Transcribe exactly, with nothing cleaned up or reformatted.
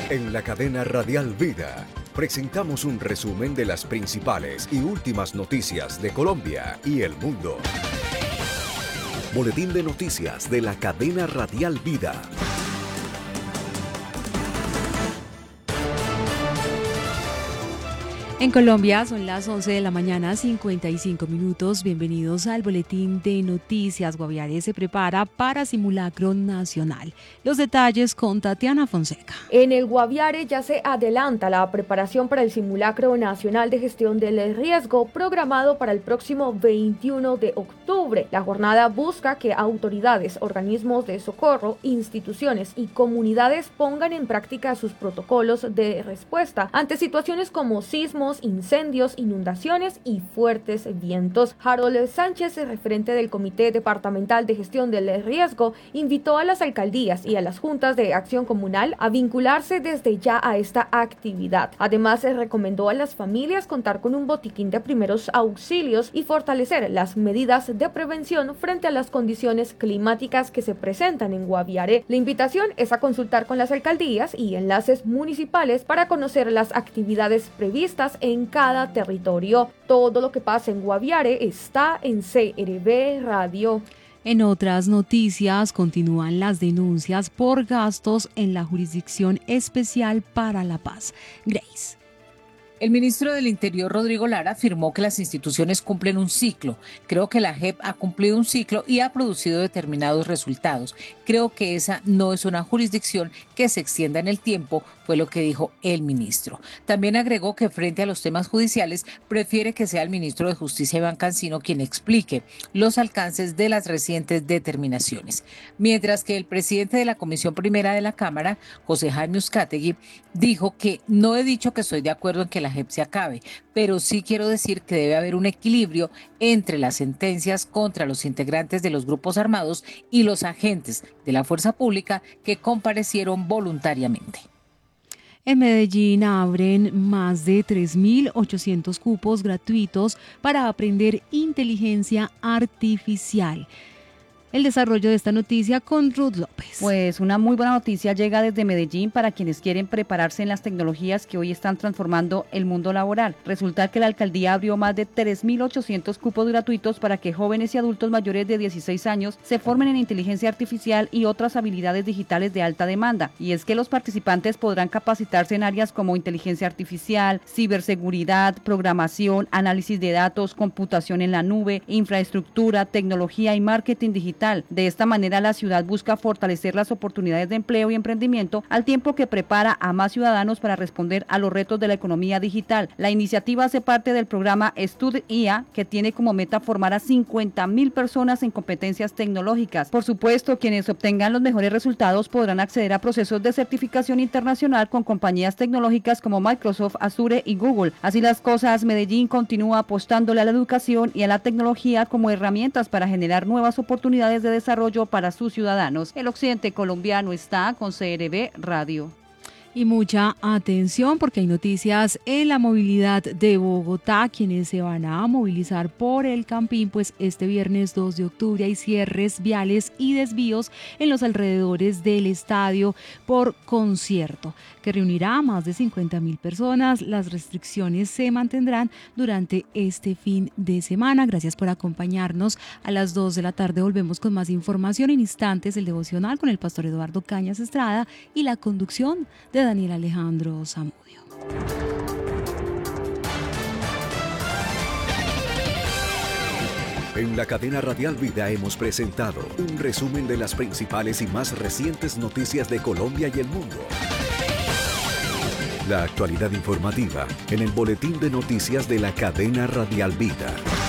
En la cadena Radial Vida presentamos un resumen de las principales y últimas noticias de Colombia y el mundo. Boletín de noticias de la cadena Radial Vida. En Colombia son las once de la mañana, cincuenta y cinco minutos. Bienvenidos al Boletín de Noticias. Guaviare se prepara para simulacro nacional. Los detalles con Tatiana Fonseca. En el Guaviare ya se adelanta la preparación para el simulacro nacional de gestión del riesgo programado para el próximo veintiuno de octubre. La jornada busca que autoridades, organismos de socorro, instituciones y comunidades pongan en práctica sus protocolos de respuesta ante situaciones como sismos, incendios, inundaciones y fuertes vientos. Harold Sánchez, referente del Comité Departamental de Gestión del Riesgo, invitó a las alcaldías y a las juntas de acción comunal a vincularse desde ya a esta actividad. Además, se recomendó a las familias contar con un botiquín de primeros auxilios y fortalecer las medidas de prevención frente a las condiciones climáticas que se presentan en Guaviare. La invitación es a consultar con las alcaldías y enlaces municipales para conocer las actividades previstas en cada territorio. Todo lo que pasa en Guaviare está en C R V Radio. En otras noticias, continúan las denuncias por gastos en la Jurisdicción Especial para la Paz. Grace. El ministro del Interior, Rodrigo Lara, afirmó que las instituciones cumplen un ciclo. Creo que la J E P ha cumplido un ciclo y ha producido determinados resultados. Creo que esa no es una jurisdicción que se extienda en el tiempo, fue lo que dijo el ministro. También agregó que frente a los temas judiciales prefiere que sea el ministro de Justicia, Iván Cancino, quien explique los alcances de las recientes determinaciones. Mientras que el presidente de la Comisión Primera de la Cámara, José Jaime Uzcategui, dijo que no he dicho que estoy de acuerdo en que la J E P se acabe, pero sí quiero decir que debe haber un equilibrio entre las sentencias contra los integrantes de los grupos armados y los agentes de la fuerza pública que comparecieron voluntariamente. En Medellín abren más de tres mil ochocientos cupos gratuitos para aprender inteligencia artificial. El desarrollo de esta noticia con Ruth López. Pues una muy buena noticia llega desde Medellín para quienes quieren prepararse en las tecnologías que hoy están transformando el mundo laboral. Resulta que la alcaldía abrió más de tres mil ochocientos cupos gratuitos para que jóvenes y adultos mayores de dieciséis años se formen en inteligencia artificial y otras habilidades digitales de alta demanda. Y es que los participantes podrán capacitarse en áreas como inteligencia artificial, ciberseguridad, programación, análisis de datos, computación en la nube, infraestructura, tecnología y marketing digital. De esta manera, la ciudad busca fortalecer las oportunidades de empleo y emprendimiento al tiempo que prepara a más ciudadanos para responder a los retos de la economía digital. La iniciativa hace parte del programa Stud I A, que tiene como meta formar a cincuenta mil personas en competencias tecnológicas. Por supuesto, quienes obtengan los mejores resultados podrán acceder a procesos de certificación internacional con compañías tecnológicas como Microsoft, Azure y Google. Así las cosas, Medellín continúa apostándole a la educación y a la tecnología como herramientas para generar nuevas oportunidades de desarrollo para sus ciudadanos. El occidente colombiano está con C R V Radio. Y mucha atención porque hay noticias en la movilidad de Bogotá, quienes se van a movilizar por el Campín, pues este viernes dos de octubre hay cierres viales y desvíos en los alrededores del estadio por concierto, que reunirá a más de cincuenta mil personas. Las restricciones se mantendrán durante este fin de semana. Gracias por acompañarnos. A las dos de la tarde volvemos con más información. En instantes, el devocional con el pastor Eduardo Cañas Estrada y la conducción de Daniel Alejandro Zamudio. En la cadena Radial Vida hemos presentado un resumen de las principales y más recientes noticias de Colombia y el mundo. La actualidad informativa en el Boletín de Noticias de la cadena Radial Vida.